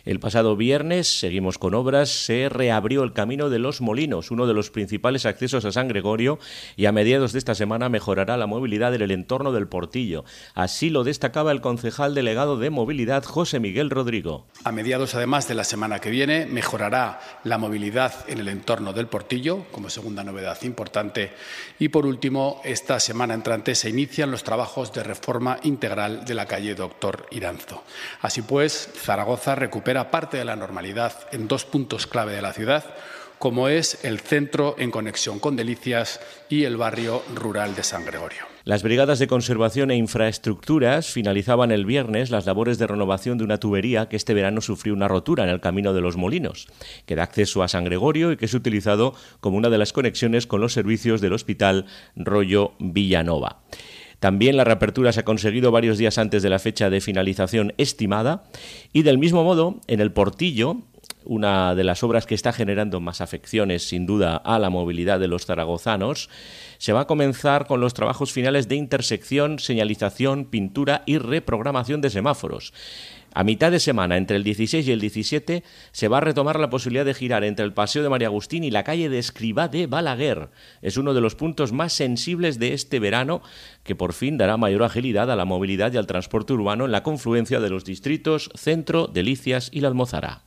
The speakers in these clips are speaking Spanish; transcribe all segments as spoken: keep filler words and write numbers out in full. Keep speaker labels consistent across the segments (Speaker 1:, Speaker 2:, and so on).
Speaker 1: El pasado viernes, seguimos con obras, se reabrió el Camino de los Molinos, uno de los principales accesos a San Gregorio, y a mediados de esta semana mejorará la movilidad en el entorno del Portillo. Así lo destacaba el concejal delegado de Movilidad, José Miguel Rodrigo.
Speaker 2: A mediados, además, de la semana que viene, mejorará la movilidad en el entorno del Portillo, como segunda novedad importante. Y, por último, esta semana entrante se inician los trabajos de reforma integral de la calle Doctor Iranzo. Así pues, Zaragoza recupera parte de la normalidad en dos puntos clave de la ciudad, como es el centro en conexión con Delicias y el barrio rural de San Gregorio.
Speaker 1: Las brigadas de conservación e infraestructuras finalizaban el viernes las labores de renovación de una tubería que este verano sufrió una rotura en el Camino de los Molinos, que da acceso a San Gregorio y que es utilizado como una de las conexiones con los servicios del Hospital Rollo Villanova. También la reapertura se ha conseguido varios días antes de la fecha de finalización estimada y, del mismo modo, en el Portillo, una de las obras que está generando más afecciones, sin duda, a la movilidad de los zaragozanos, se va a comenzar con los trabajos finales de intersección, señalización, pintura y reprogramación de semáforos. A mitad de semana, entre el dieciséis y el diecisiete, se va a retomar la posibilidad de girar entre el Paseo de María Agustín y la calle de Escrivá de Balaguer. Es uno de los puntos más sensibles de este verano, que por fin dará mayor agilidad a la movilidad y al transporte urbano en la confluencia de los distritos Centro, Delicias y La Almozara.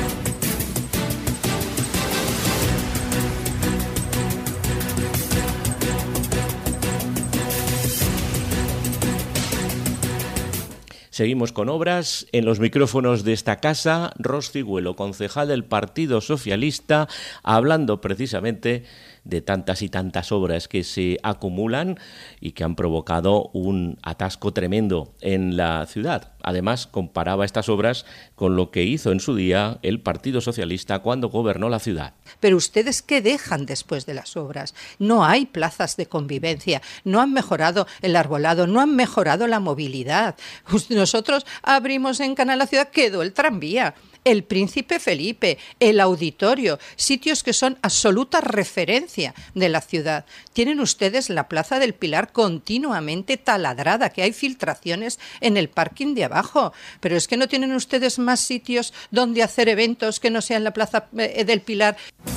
Speaker 1: Seguimos con obras. En los micrófonos de esta casa, Ros Cigüelo, concejal del Partido Socialista, hablando precisamente de tantas y tantas obras que se acumulan y que han provocado un atasco tremendo en la ciudad. Además, comparaba estas obras con lo que hizo en su día el Partido Socialista cuando gobernó la ciudad.
Speaker 3: Pero ustedes, ¿qué dejan después de las obras? No hay plazas de convivencia, no han mejorado el arbolado, no han mejorado la movilidad. Nosotros abrimos en Canal La Ciudad, quedó el tranvía, el Príncipe Felipe, el auditorio, sitios que son absoluta referencia de la ciudad. Tienen ustedes la Plaza del Pilar continuamente taladrada, que hay filtraciones en el parking de abajo. Pero es que no tienen ustedes más sitios donde hacer eventos que no sean la Plaza del Pilar.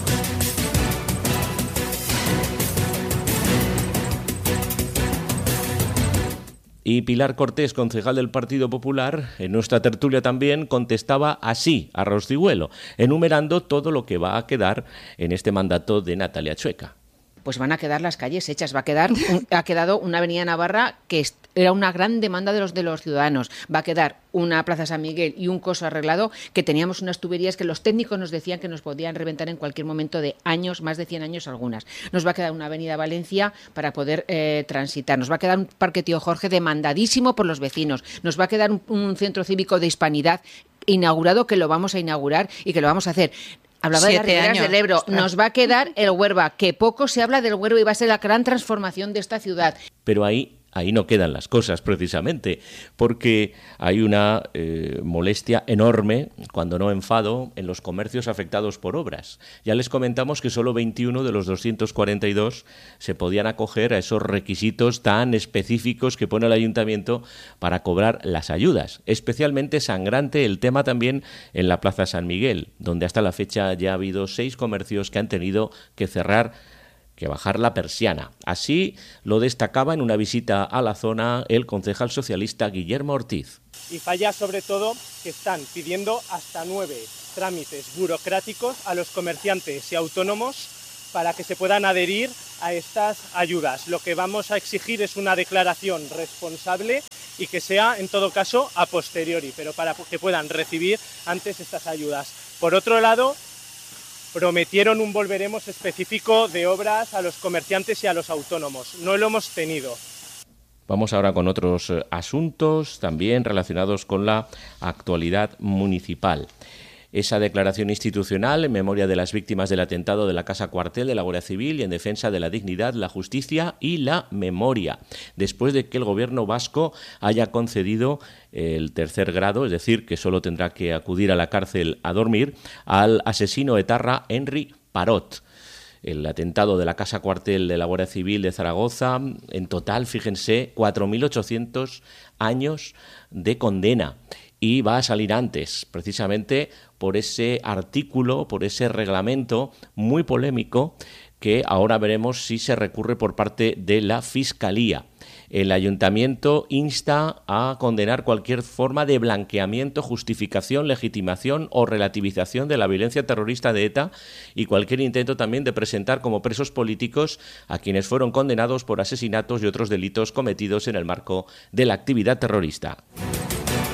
Speaker 1: Y Pilar Cortés, concejal del Partido Popular, en nuestra tertulia también contestaba así a Ros Cigüelo, enumerando todo lo que va a quedar en este mandato de Natalia Chueca.
Speaker 4: Pues van a quedar las calles hechas, va a quedar un, ha quedado una avenida Navarra que era una gran demanda de los de los ciudadanos, va a quedar una Plaza San Miguel y un coso arreglado, que teníamos unas tuberías que los técnicos nos decían que nos podían reventar en cualquier momento de años, más de cien años algunas. Nos va a quedar una avenida Valencia para poder eh, transitar, nos va a quedar un Parque Tío Jorge demandadísimo por los vecinos, nos va a quedar un, un centro cívico de Hispanidad inaugurado, que lo vamos a inaugurar y que lo vamos a hacer. Hablaba Siete de las riberas del Ebro. Ostras. Nos va a quedar el Huerva, que poco se habla del Huerva y va a ser la gran transformación de esta ciudad.
Speaker 1: Pero ahí, ahí no quedan las cosas, precisamente, porque hay una eh, molestia enorme, cuando no enfado, en los comercios afectados por obras. Ya les comentamos que solo veintiuno de los doscientos cuarenta y dos se podían acoger a esos requisitos tan específicos que pone el ayuntamiento para cobrar las ayudas. Especialmente sangrante el tema también en la Plaza San Miguel, donde hasta la fecha ya ha habido seis comercios que han tenido que cerrar, que bajar la persiana. Así lo destacaba en una visita a la zona el concejal socialista Guillermo Ortiz.
Speaker 5: Y falla sobre todo que están pidiendo hasta nueve trámites burocráticos a los comerciantes y autónomos para que se puedan adherir a estas ayudas. Lo que vamos a exigir es una declaración responsable y que sea, en todo caso, a posteriori, pero para que puedan recibir antes estas ayudas. Por otro lado, prometieron un volveremos específico de obras a los comerciantes y a los autónomos. No lo hemos tenido.
Speaker 1: Vamos ahora con otros asuntos también relacionados con la actualidad municipal. Esa declaración institucional en memoria de las víctimas del atentado de la Casa Cuartel de la Guardia Civil y en defensa de la dignidad, la justicia y la memoria, después de que el gobierno vasco haya concedido el tercer grado, es decir, que solo tendrá que acudir a la cárcel a dormir, al asesino etarra Henry Parot. El atentado de la Casa Cuartel de la Guardia Civil de Zaragoza, en total, fíjense, cuatro mil ochocientos años de condena. y va a salir antes, precisamente por ese artículo, por ese reglamento muy polémico que ahora veremos si se recurre por parte de la Fiscalía. El Ayuntamiento insta a condenar cualquier forma de blanqueamiento, justificación, legitimación o relativización de la violencia terrorista de ETA y cualquier intento también de presentar como presos políticos a quienes fueron condenados por asesinatos y otros delitos cometidos en el marco de la actividad terrorista.